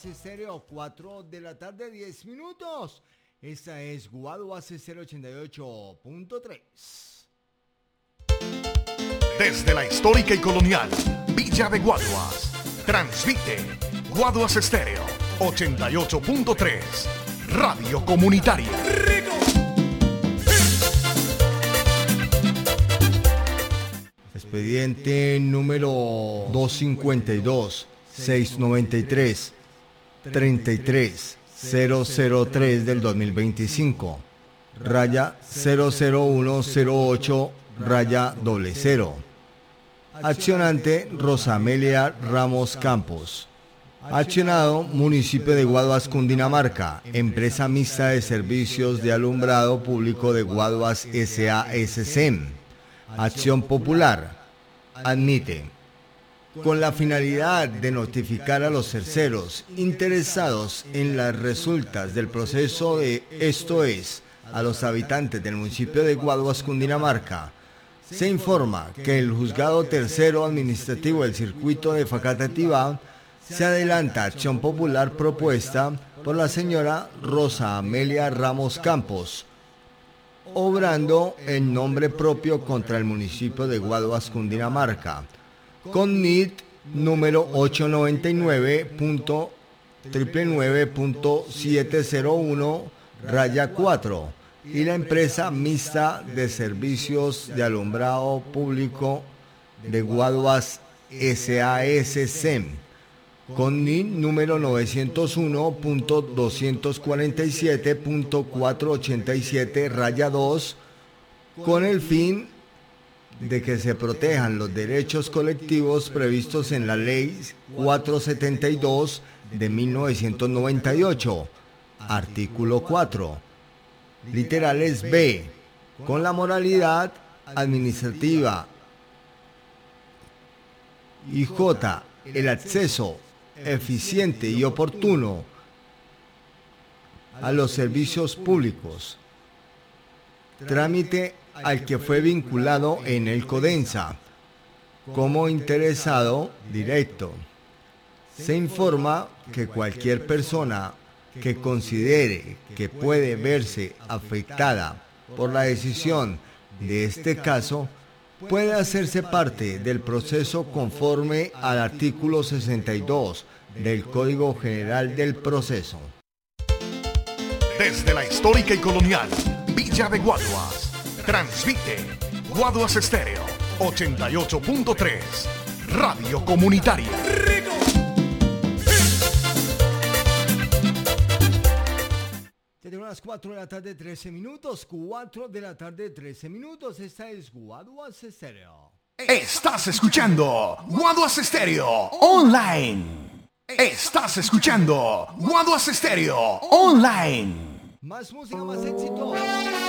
Guaduas Estéreo, 4 de la tarde, 10 minutos. Esta es Guaduas Estéreo 88.3. Desde la histórica y colonial Villa de Guaduas, transmite Guaduas Estéreo 88.3, radio comunitaria. Expediente número 252-693-33003 del 2025, raya 00108, raya 00. Accionante Rosa Amelia Ramos Campos. Accionado Municipio de Guaduas, Cundinamarca, Empresa Mixta de Servicios de Alumbrado Público de Guaduas S.A.S.C. Acción Popular. Admite, con la finalidad de notificar a los terceros interesados en las resultas del proceso esto es, a los habitantes del municipio de Guaduas, Cundinamarca, se informa que el Juzgado Tercero Administrativo del Circuito de Facatativá se adelanta acción popular propuesta por la señora Rosa Amelia Ramos Campos, obrando en nombre propio contra el municipio de Guaduas, Cundinamarca, con NIT número 899.999.701, raya 4, y la empresa mixta de servicios de alumbrado público de Guaduas S.A.S.C., con NIT número 901.247.487, raya 2, con el fin de que se protejan los derechos colectivos previstos en la Ley 472 de 1998, artículo 4, literales B, con la moralidad administrativa, y J, el acceso eficiente y oportuno a los servicios públicos, trámite al que fue vinculado en el CODENSA como interesado directo. Se informa que cualquier persona que considere que puede verse afectada por la decisión de este caso puede hacerse parte del proceso conforme al artículo 62 del Código General del Proceso. Desde la histórica y colonial Villa de Guaduas, transmite Guaduas Estéreo 88.3, radio comunitaria. Tenemos las 4 de la tarde, 13 minutos. 4 de la tarde, 13 minutos. Esta es Guaduas Estéreo. Estás escuchando Guaduas Estéreo Online. Estás escuchando Guaduas Estéreo Online. Más música, más éxito.